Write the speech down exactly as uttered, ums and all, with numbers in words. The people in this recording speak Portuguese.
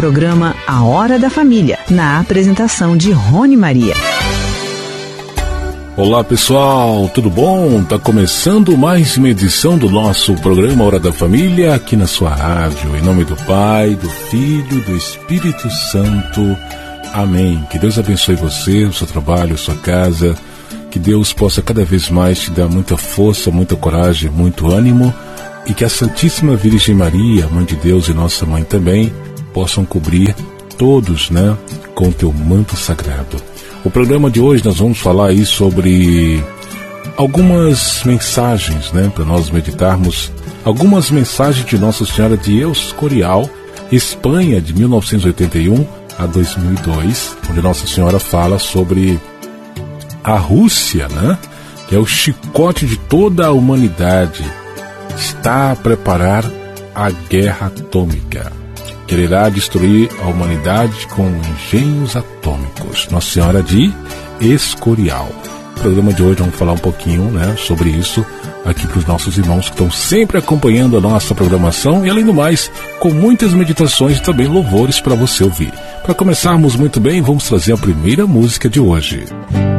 programa A Hora da Família, na apresentação de Rony Maria. Olá pessoal, tudo bom? Tá começando mais uma edição do nosso programa Hora da Família aqui na sua rádio. Em nome do Pai, do Filho, do Espírito Santo. Amém. Que Deus abençoe você, o seu trabalho, a sua casa. Que Deus possa cada vez mais te dar muita força, muita coragem, muito ânimo. E que a Santíssima Virgem Maria, Mãe de Deus e nossa Mãe também, possam cobrir todos, né, com o teu manto sagrado. O programa de hoje nós vamos falar aí sobre algumas mensagens, né, para nós meditarmos. Algumas mensagens de Nossa Senhora de El Escorial, Espanha, de mil novecentos e oitenta e um a dois mil e dois, onde Nossa Senhora fala sobre a Rússia, né, que é o chicote de toda a humanidade. Está a preparar a guerra atômica. Quererá destruir a humanidade com engenhos atômicos. Nossa Senhora de Escorial. No programa de hoje vamos falar um pouquinho, né, sobre isso aqui para os nossos irmãos que estão sempre acompanhando a nossa programação e, além do mais, com muitas meditações e também louvores para você ouvir. Para começarmos muito bem, vamos trazer a primeira música de hoje.